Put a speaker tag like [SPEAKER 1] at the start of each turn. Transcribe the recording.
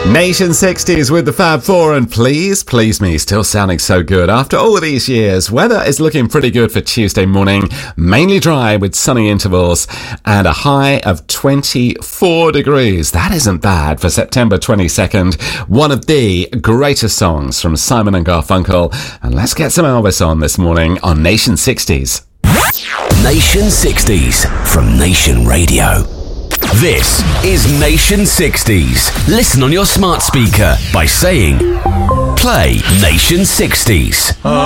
[SPEAKER 1] Nation 60s with the Fab Four, and Please Please Me still sounding so good after all these years. Weather is looking pretty good for Tuesday morning, mainly dry with sunny intervals and a high of 24 degrees. That isn't bad for September 22nd. One of the greatest songs from Simon and Garfunkel. And let's get some Elvis on this morning on Nation 60s.
[SPEAKER 2] Nation 60s from Nation Radio. This is Nation 60s. Listen on your smart speaker by saying, play Nation 60s.